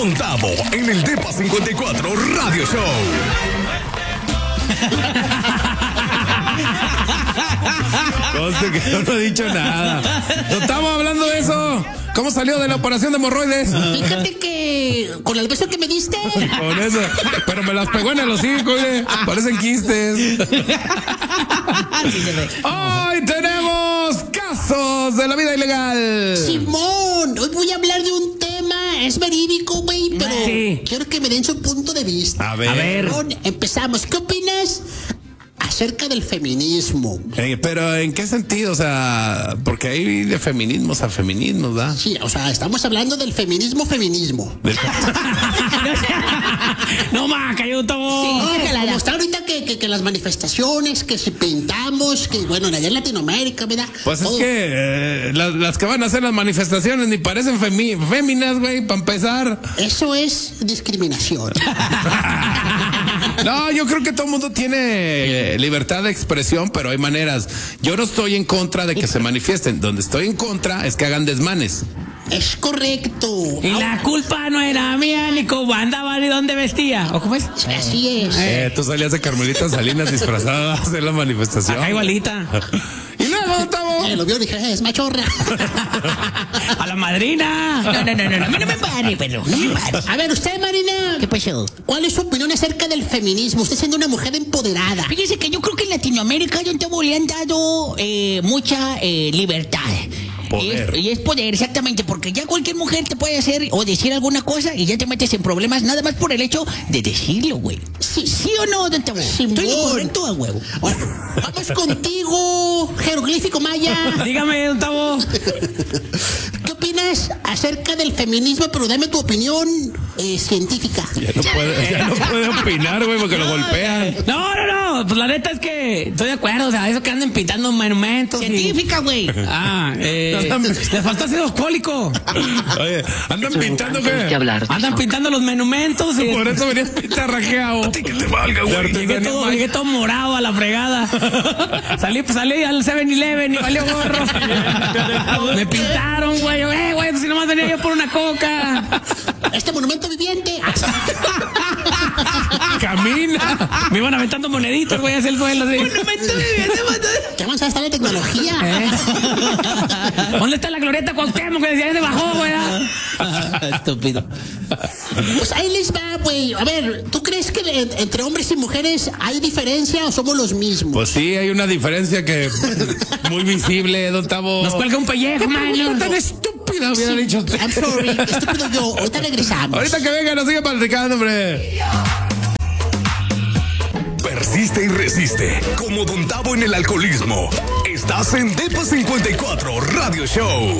Don Tavo en el Depa 54 Radio Show. Conste que yo no he dicho nada. No estamos hablando de eso. ¿Cómo salió de la operación de hemorroides? Fíjate que con el beso que me diste. Con eso. Pero me las pegó en el hocico, oye. Parecen quistes. Hoy tenemos casos de la vida ilegal. Simón, hoy voy a hablar de un tema, es verídico, güey, pero Sí. quiero que me den su punto de vista. A ver. Simón, empezamos. ¿Qué opinas acerca del feminismo? Pero ¿en qué sentido? O sea, porque hay de feminismos a feminismos, ¿verdad? Sí, o sea, estamos hablando del feminismo. No más, cayó todo. Como está ahorita que las manifestaciones, que si pintamos, que bueno, allá en Latinoamérica, ¿verdad? Pues es Todo. que las que van a hacer las manifestaciones ni parecen féminas, güey, para empezar. Eso es discriminación. No, yo creo que todo el mundo tiene libertad de expresión, pero hay maneras. Yo no estoy en contra de que se manifiesten. Donde estoy en contra es que hagan desmanes. Es correcto. Y la culpa no era mía, ni cómo andaba, ni dónde vestía. ¿O cómo es? Así es. Tú salías de Carmelita Salinas disfrazada a hacer la manifestación. Acá igualita. Y luego estamos. Lo vio y dije, es machorra. A la madrina. No. A mí no me pare, pero. A ver, usted, Marina. ¿Qué pasó? ¿Cuál es su opinión acerca del feminismo? Usted siendo una mujer empoderada. Fíjese que yo creo que en Latinoamérica le han dado mucha libertad. Poder. Y es poder, exactamente, porque ya cualquier mujer te puede hacer o decir alguna cosa y ya te metes en problemas nada más por el hecho de decirlo, güey. ¿Sí o no, don Tavo? Simón. Estoy lo correcto, a huevo. Bueno, vamos contigo, jeroglífico maya. Dígame, don Tavo. ¿Qué opinas acerca del feminismo? Pero dame tu opinión científica. Ya no puede opinar, güey, porque lo golpean. No. Pues la neta es que estoy de acuerdo. O sea, eso que anden pintando monumentos. Científica, güey. Le faltó ácido fólico. Oye, andan pintando, ¿qué? Andan pintando los monumentos y Por eso venías pintarrajeado. Que te valga, güey. llegué todo morado a la fregada. Salí al 7-Eleven y valió gorro. Me pintaron, güey. Güey, si nomás venía yo por una coca. Este monumento viviente. Camina. Me iban aventando moneditas, güey, hacia el suelo. Así. ¿Qué avanzada está la tecnología? ¿Dónde está la glorieta Cuauhtémoc? Que decía, se bajó, güey. Estúpido. Pues ahí les va, güey. A ver, ¿tú crees que entre hombres y mujeres hay diferencia o somos los mismos? Pues sí, hay una diferencia que muy visible, don Tavo. Nos cuelga un pellejo, mano. Tan estúpida, hubiera dicho usted. I'm sorry, estúpido yo. Ahorita regresamos. Ahorita que venga, nos sigue platicando, hombre. Persiste y resiste. Como Don Tavo en el alcoholismo. Estás en Depa 54 Radio Show.